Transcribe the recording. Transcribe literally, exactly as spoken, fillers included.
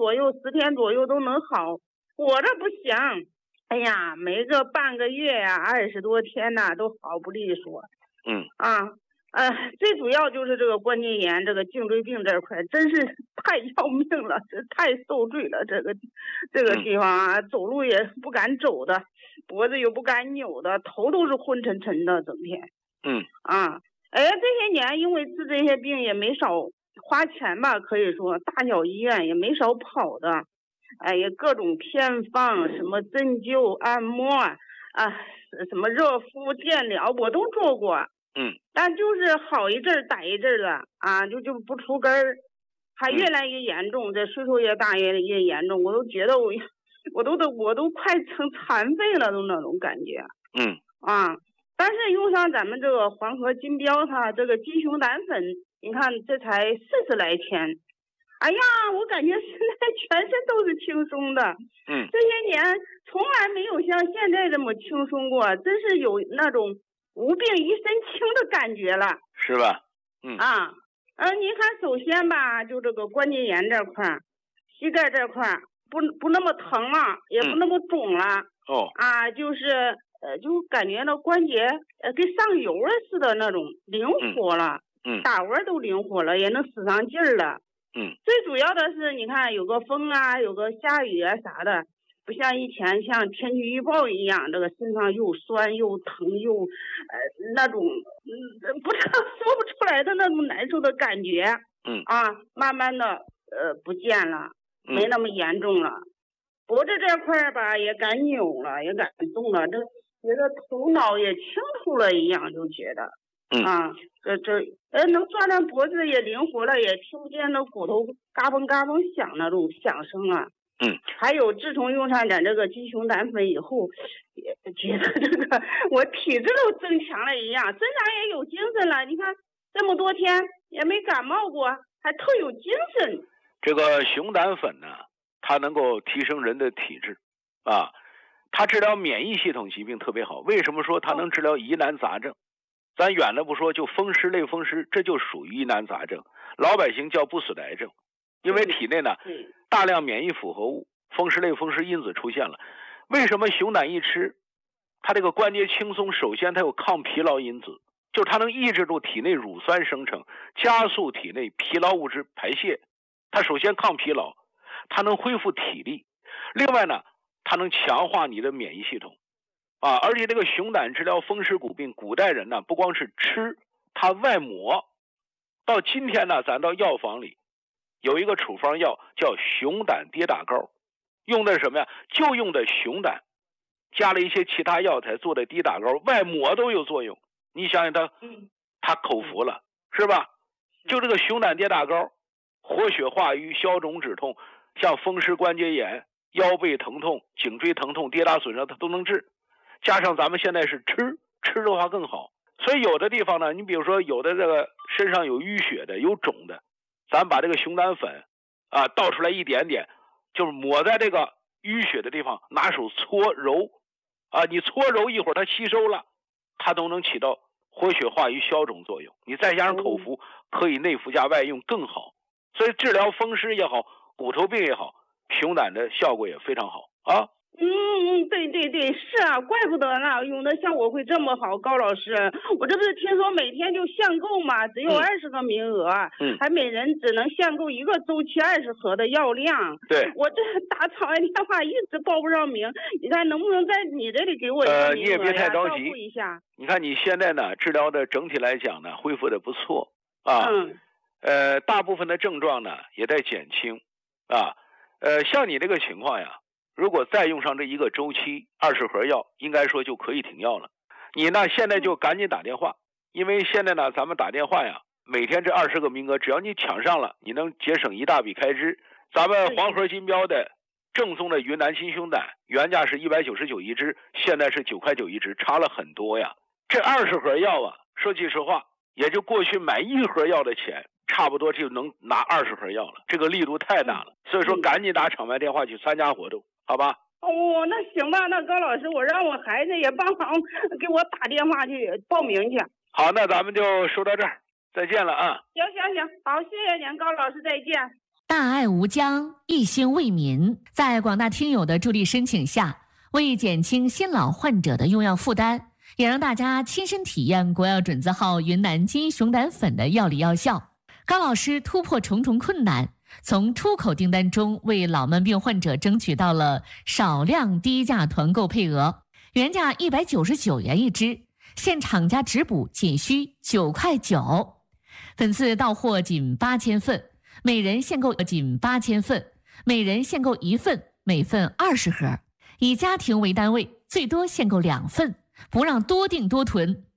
左右、十天左右都能好。我这不行，哎呀，没个半个月呀、啊，二十多天呐、啊，都好不利索。 嗯啊，呃，最主要就是这个关节炎，这个颈椎病这块真是太要命了，这太受罪了。这个这个地方啊，嗯、走路也不敢走的，脖子又不敢扭的，头都是昏沉沉的，整天。 嗯啊，哎，这些年因为治这些病也没少花钱吧，可以说大小医院也没少跑的。哎呀，各种偏方，什么针灸、按摩啊，什么热敷、电疗，我都做过。 嗯， 但就是好一阵儿打一阵儿了啊，就就不出根儿，还越来越严重。嗯、这岁数越大越越严重，我都觉得我，我都都我都快成残废了，都那种感觉。 嗯啊，但是用上咱们这个黄河金标它这个鸡熊胆粉，你看这才四十来天。哎呀，我感觉现在全身都是轻松的。 嗯， 这些年从来没有像现在这么轻松过，真是有那种无病一身轻的感觉了， 是吧？嗯啊，呃，您看，首先吧，就这个关节炎这块，膝盖这块不不那么疼了，也不那么肿了。 嗯、哦。 啊，就是呃，就感觉那关节呃跟上油了似的那种灵活了， 嗯，嗯打纹都灵活了，也能使上劲儿了。 嗯， 最主要的是，你看有个风啊，有个下雨啊啥的，不像以前像天气预报一样，这个身上又酸又疼又呃那种嗯不知道说不出来的那种难受的感觉。 嗯啊，慢慢的呃不见了，没那么严重了。嗯、脖子这块吧也敢扭了，也敢动了，这觉得头脑也清楚了一样，就觉得。 嗯啊，这这呃，能转转脖子也灵活了，也听不见那骨头嘎嘣嘎嘣响那种响声了。 嗯， 还有自从用上咱这个鸡熊胆粉以后，也觉得这个我体质都增强了一样，身上也有精神了。你看这么多天也没感冒过，还特有精神。 这个熊胆粉呢，它能够提升人的体质，啊，它治疗免疫系统疾病特别好。为什么说它能治疗疑难杂症？咱远的不说，就风湿类风湿，这就属于疑难杂症，老百姓叫不死的癌症。因为体内呢大量免疫复合物，风湿类风湿因子出现了。为什么熊胆一吃，它这个关节轻松？首先它有抗疲劳因子，就是它能抑制住体内乳酸生成，加速体内疲劳物质排泄。它首先抗疲劳，它能恢复体力，另外呢它能强化你的免疫系统啊。而且这个熊胆治疗风湿骨病，古代人呢不光是吃，它外抹。到今天呢，咱到药房里有一个处方药叫熊胆跌打膏，用的是什么呀？就用的熊胆，加了一些其他药材做的跌打膏，外抹都有作用。你想想它，它口服了，是吧？就这个熊胆跌打膏，活血化瘀、消肿止痛，像风湿关节炎、腰背疼痛、颈椎疼痛、跌打损伤，它都能治。加上咱们现在是吃，吃的话更好。所以有的地方呢，你比如说有的这个身上有淤血的、有肿的，咱把这个熊胆粉啊倒出来一点点，就是抹在这个淤血的地方，拿手搓揉啊，你搓揉一会儿它吸收了，它都能起到活血化瘀、消肿作用。你再加上口服，可以内服加外用更好。所以治疗风湿也好，骨头病也好，熊胆的效果也非常好啊。 嗯嗯，对对对，是啊，怪不得呢，用的效果会这么好。高老师，我这不是听说每天就限购嘛，只有二十个名额， 嗯， 还每人只能限购一个周期二十盒的药量。 对， 我这打场外电话一直报不上名，你看能不能在你这里给我一个名额呀？ 呃，你也别太着急， 照顾一下。 你看你现在呢，治疗的整体来讲呢，恢复的不错啊。 嗯。 呃，大部分的症状呢也在减轻啊。呃，像你这个情况呀，如果再用上这一个周期二十盒药，应该说就可以停药了。你呢现在就赶紧打电话，因为现在呢咱们打电话呀，每天这二十个名额，只要你抢上了，你能节省一大笔开支。咱们黄河金标的正宗的云南金熊胆，原价是一百九十九一支，现在是九块九一支，差了很多呀。这二十盒药啊，说句实话，也就过去买一盒药的钱，差不多就能拿二十盒药了，这个力度太大了。所以说赶紧打场外电话去参加活动，好吧？ 哦，那行吧，那高老师，我让我孩子也帮忙给我打电话去报名去。 好，那咱们就说到这儿，再见了啊！ 行行行，好，谢谢您，高老师，再见。 大爱无疆，一心为民，在广大听友的助力申请下，为减轻新老患者的用药负担，也让大家亲身体验国药准字号云南金熊胆粉的药理药效。高老师突破重重困难，从出口订单中为老慢病患者争取到了少量低价团购配额，原价一百九十九元一支，现厂家直补仅需九块九，粉次到货仅八千份，每人限购仅八千份，每人限购一份，每份二十盒，以家庭为单位，最多限购两份，不让多订多囤。